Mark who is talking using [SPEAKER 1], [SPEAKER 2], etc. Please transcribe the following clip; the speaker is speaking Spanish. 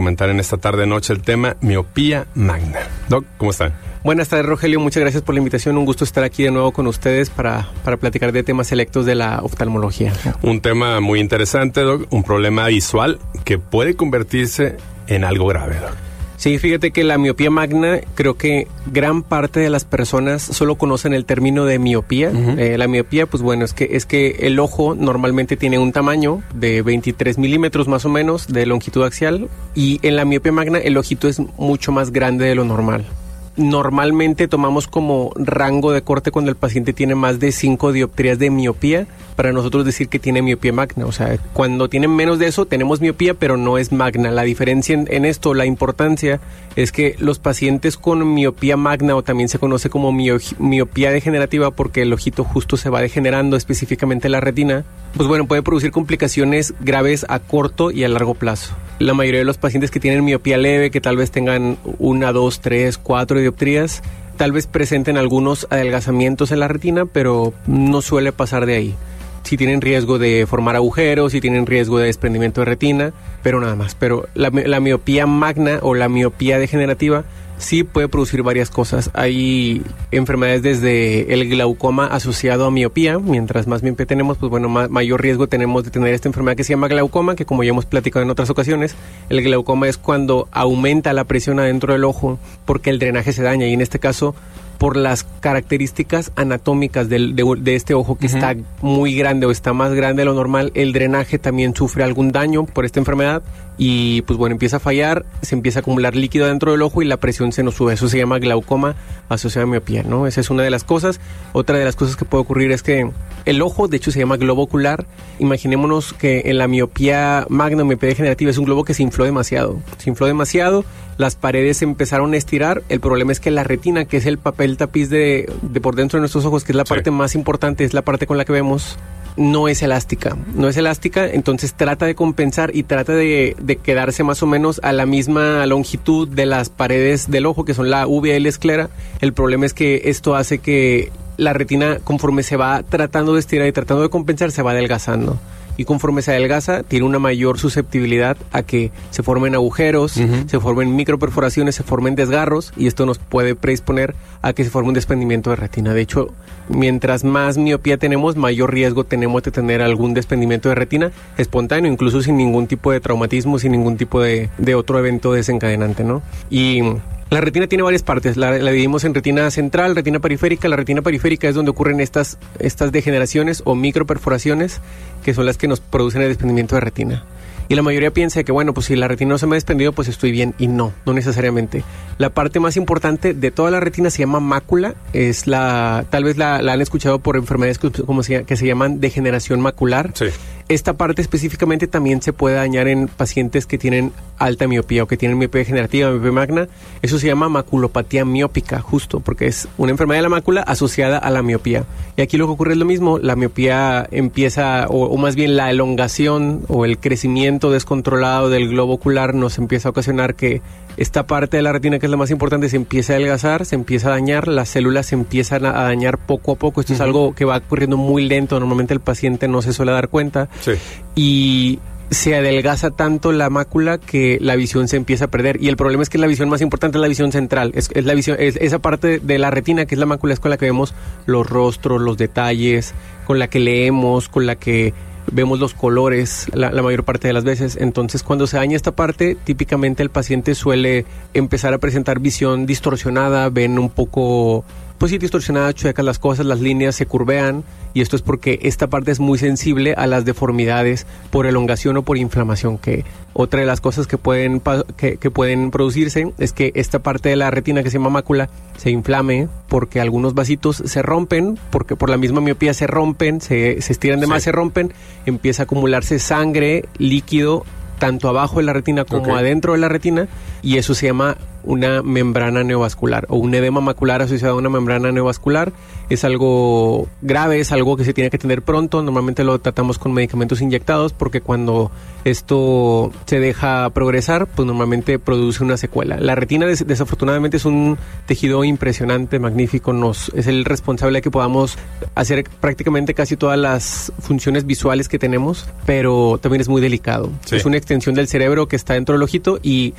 [SPEAKER 1] Comentar en esta tarde-noche el tema miopía magna. Doc, ¿cómo están?
[SPEAKER 2] Buenas tardes, Rogelio. Muchas gracias por la invitación. Un gusto estar aquí de nuevo con ustedes para platicar de temas selectos de la oftalmología.
[SPEAKER 1] Un tema muy interesante, Doc. Un problema visual que puede convertirse en algo grave, Doc.
[SPEAKER 2] Sí, fíjate que la miopía magna, creo que gran parte de las personas solo conocen el término de miopía. La miopía, pues bueno, es que el ojo normalmente tiene un tamaño de 23 milímetros más o menos de longitud axial, y en la miopía magna el ojito es mucho más grande de lo normal. Normalmente tomamos como rango de corte cuando el paciente tiene más de 5 dioptrías de miopía, para nosotros decir que tiene miopía magna. O sea, cuando tienen menos de eso, tenemos miopía, pero no es magna. La diferencia en esto, la importancia, es que los pacientes con miopía magna, o también se conoce como miopía degenerativa, porque el ojito justo se va degenerando, específicamente la retina, pues bueno, puede producir complicaciones graves a corto y a largo plazo. La mayoría de los pacientes que tienen miopía leve, que tal vez tengan 1, 2, 3, 4 dioptrías, tal vez presenten algunos adelgazamientos en la retina, pero no suele pasar de ahí. Si tienen riesgo de formar agujeros, si tienen riesgo de desprendimiento de retina, pero nada más. Pero la miopía magna o la miopía degenerativa sí puede producir varias cosas. Hay enfermedades desde el glaucoma asociado a miopía. Mientras más miopía tenemos, pues bueno, mayor riesgo tenemos de tener esta enfermedad que se llama glaucoma, que como ya hemos platicado en otras ocasiones, el glaucoma es cuando aumenta la presión adentro del ojo porque el drenaje se daña, y en este caso por las características anatómicas de este ojo que está muy grande o está más grande de lo normal, el drenaje también sufre algún daño por esta enfermedad y pues bueno, empieza a fallar, se empieza a acumular líquido dentro del ojo y la presión se nos sube. Eso se llama glaucoma asociado a miopía, ¿no? Esa es una de las cosas. Otra de las cosas que puede ocurrir es que el ojo, de hecho, se llama globo ocular. Imaginémonos que en la miopía magna, miopía degenerativa, es un globo que se infló demasiado. Se infló demasiado, las paredes se empezaron a estirar. El problema es que la retina, que es el papel tapiz de por dentro de nuestros ojos, que es la parte más importante, es la parte con la que vemos, no es elástica, entonces trata de compensar y trata de quedarse más o menos a la misma longitud de las paredes del ojo, que son la uvea y la esclera. El problema es que esto hace que la retina, conforme se va tratando de estirar y tratando de compensar, se va adelgazando. Y conforme se adelgaza, tiene una mayor susceptibilidad a que se formen agujeros, se formen microperforaciones, se formen desgarros, y esto nos puede predisponer a que se forme un desprendimiento de retina. De hecho, mientras más miopía tenemos, mayor riesgo tenemos de tener algún desprendimiento de retina espontáneo, incluso sin ningún tipo de traumatismo, sin ningún tipo de otro evento desencadenante, ¿no? Y la retina tiene varias partes. La dividimos en retina central, retina periférica. La retina periférica es donde ocurren estas degeneraciones o microperforaciones, que son las que nos producen el desprendimiento de retina. Y la mayoría piensa que, bueno, pues si la retina no se me ha desprendido, pues estoy bien. Y no necesariamente. La parte más importante de toda la retina se llama mácula. Es tal vez la han escuchado por enfermedades que se llaman degeneración macular. Sí. Esta parte específicamente también se puede dañar en pacientes que tienen alta miopía o que tienen miopía degenerativa, miopía magna. Eso se llama maculopatía miópica, justo porque es una enfermedad de la mácula asociada a la miopía. Y aquí lo que ocurre es lo mismo. La miopía empieza, o más bien la elongación o el crecimiento descontrolado del globo ocular nos empieza a ocasionar que esta parte de la retina, que es la más importante, se empieza a adelgazar, se empieza a dañar, las células se empiezan a dañar poco a poco. Esto es algo que va ocurriendo muy lento. Normalmente el paciente no se suele dar cuenta. Sí. Y se adelgaza tanto la mácula que la visión se empieza a perder. Y el problema es que la visión más importante es la visión central. Es esa parte de la retina, que es la mácula, es con la que vemos los rostros, los detalles, con la que leemos, con la que vemos los colores la mayor parte de las veces. Entonces, cuando se daña esta parte, típicamente el paciente suele empezar a presentar visión distorsionada, ven un poco, pues sí, distorsionada, chuecas las cosas, las líneas se curvean, y esto es porque esta parte es muy sensible a las deformidades por elongación o por inflamación. Que otra de las cosas que pueden producirse es que esta parte de la retina, que se llama mácula, se inflame porque algunos vasitos se rompen, porque por la misma miopía se rompen, se estiran de más, se rompen, empieza a acumularse sangre, líquido, tanto abajo de la retina como adentro de la retina, y eso se llama una membrana neovascular o un edema macular asociado a una membrana neovascular. Es algo grave, es algo que se tiene que atender pronto. Normalmente lo tratamos con medicamentos inyectados porque cuando esto se deja progresar, pues normalmente produce una secuela. La retina desafortunadamente es un tejido impresionante, magnífico, es el responsable de que podamos hacer prácticamente casi todas las funciones visuales que tenemos, pero también es muy delicado. Sí. Es una extensión del cerebro que está dentro del ojito y